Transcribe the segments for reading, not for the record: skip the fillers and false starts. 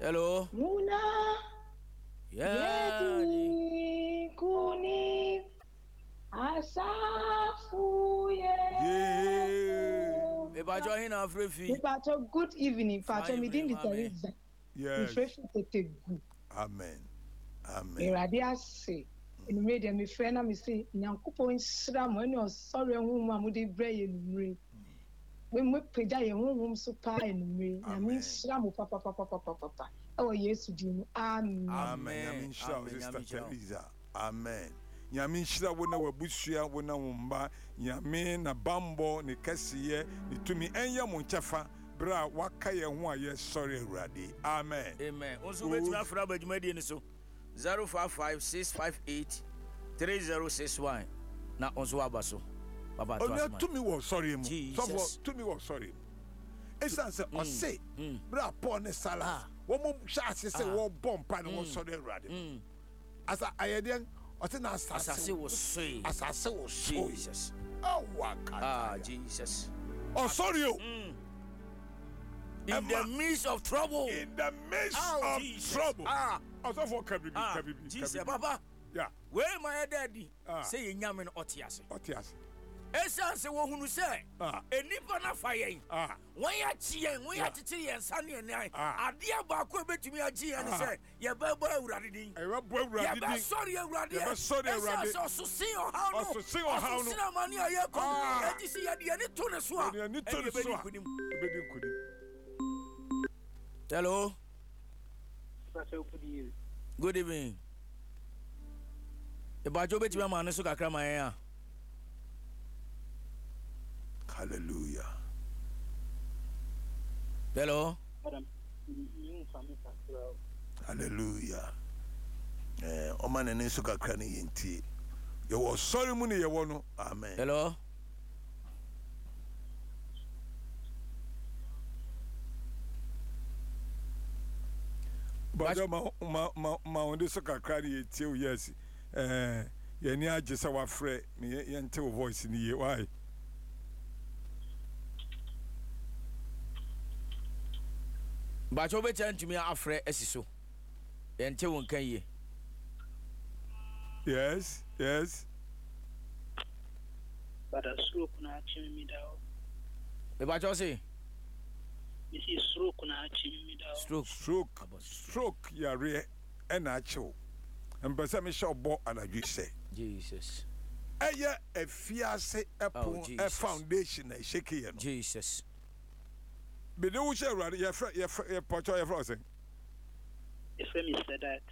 Hello. Muna. Yeah. Kuni. Asafu Me bajo hina afrefi. Me bajo good evening. Pacho me din the Teresa. Yes. Amen. Amen. Eradia say. In media me friend na me say Nyankopon hira mo ene osore hu mu amudi bre enumre. We peja ye hu so pa enumre. Na me hira mo papa. Oh Yesu din. Amen. Amen. Sister Teresa. Amen. Nyame shira wona wabusua wona womba nyame na bambo ne kasiye ne tumi enye mo nchefa bra waka ye ho aye sorry awurade. Amen. Amen. Onso betumi afra badwumadi ni so 0556583061 na onso abaso baba to asma. Tumi wo sorry mu. So tumi wo sorry. Esan se o say bra Paul ne Sala wo mo chance se wo bompa ne wo sorry awurade. Asa ayeden Asase was say. Jesus. Oh, waka. Jesus. Oh, sorry. In the midst of trouble. In the midst of trouble. Also for Kabibi. Jesus, Papa. Yeah. Where my daddy? Say in Yaman Otias. Esa se wo hunu se enipa na faye won ya chien won ya titiri en sane en ade abako betumi agi en se ye ba bo awurade din e ba bo awurade din ye ba sorry awurade ye ba sorry awurade so si o ha no sina mani aye ko edi si ye de ni to ne so a ebedi kudim. Hello. Good evening. E ba jo betumi ma ne so kakra ma yen. Hallelujah. Hello. Hallelujah. O man ne so kakra ne yenti. Ye wo sorry mu ne ye wo no. Amen. Hello. Bajo ma onde so kakra ne yenti o yes. Ye ni age se wa frɛ me yente wo voice ni ye why? Bacho be chantumi afre esiso ente won kan ye. Yes. But a stroke na chimi dawo. E bacho say Misi stroke na chimi dawo. Stroke yare na achew. Empesa me sha obo anadwi se. Jesus. Eye efiase epon e foundation na shake ye no. Jesus. Be do we share your portrait your frozen. If me said that.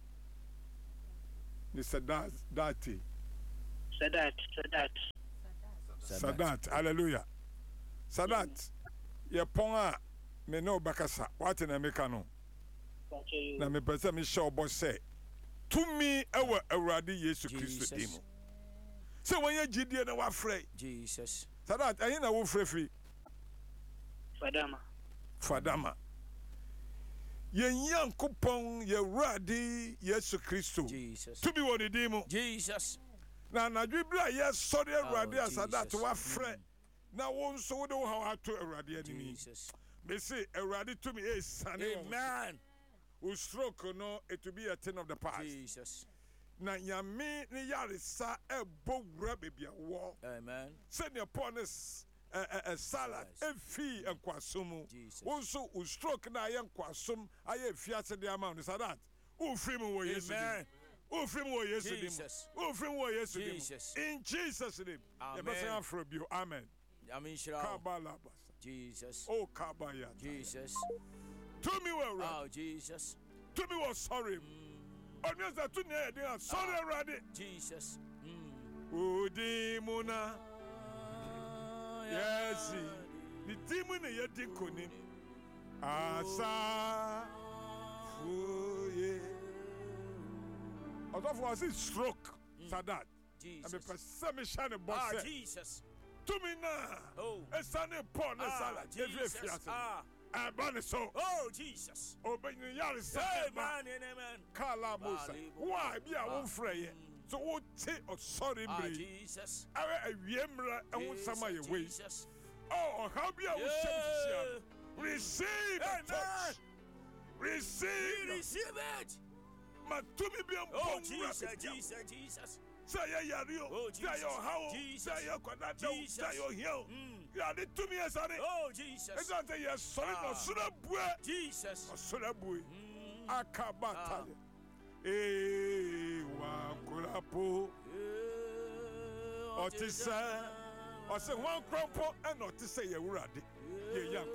Sadat. Hallelujah. Sadat. Ye ponga me no bakasa. What in America no? Na me pese me show boss say. To me ewa awurade Yesu Kristo dimo. So when you gidie na wa frɛ. Jesus. Sadat ayin na wo frɛ. Fadama. Yen Yankopon ye radi Yesu Kristo. Jesus. To be what dimo. Jesus. Na dwibla ye sorry radi asada to wa frɛ. Na won so do how to radi enemy. Jesus. Me say radi to me is sane. Amen. We stroke no it to be a thing of the past. Jesus. Na nyame ni yarisa ebo wura bebia wo. Amen. Send your ponies a salad efi enkwasum wonso u stroke na aye enkwasum aye fiase de amount is that u free me wo Yesu dim u free me wo Yesu dim u free me wo Yesu dim in Jesus name ye be say afro bio amen amen shira kabala Jesus oh kabaya Jesus to me well oh Jesus to me was sorry onions that to near dey sorry already Jesus udimuna yes, the demon is yet koni. Asa fuye. Although for us stroke, Sadat. Jesus. I mean, for shine boss. Jesus. To me now. Oh. A sunny porn salad. Jesus. So. Oh Jesus. Oh, but you are amen. Kala Musa. Why be a one frey? So what take of sorry me? Jesus. I remember and what some of your ways. Oh, how be I will receive a touch. Receive receive it. Matumi bi Oh Jesus. Say yario. Say your how. Say your kwanado. Say your hill. Ya de tumi esane. Oh Jesus. Esa say yes sorry no surabue. Jesus. Surabue. Akabata. Wa kurapo. Otisa. Ose wan krampo and otisa ye wurade. Ye